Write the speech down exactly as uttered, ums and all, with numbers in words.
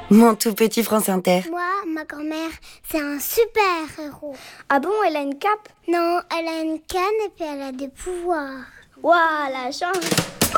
Mon tout petit France Inter. Moi, ma grand-mère, c'est un super héros. Ah bon, elle a une cape? Non, elle a une canne et puis elle a des pouvoirs. Waouh, la chance!